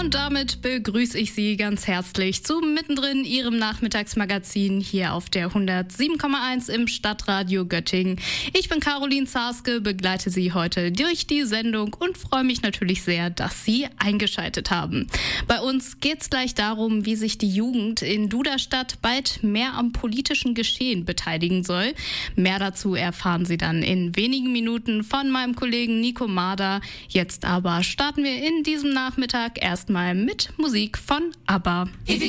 Und damit begrüße ich Sie ganz herzlich zu Mittendrin, Ihrem Nachmittagsmagazin hier auf der 107,1 im Stadtradio Göttingen. Ich bin Caroline Zarske, begleite Sie heute durch die Sendung und freue mich natürlich sehr, dass Sie eingeschaltet haben. Bei uns geht es gleich darum, wie sich die Jugend in Duderstadt bald mehr am politischen Geschehen beteiligen soll. Mehr dazu erfahren Sie dann in wenigen Minuten von meinem Kollegen Nico Marder. Jetzt aber starten wir in diesem Nachmittag erstmal mit Musik von ABBA.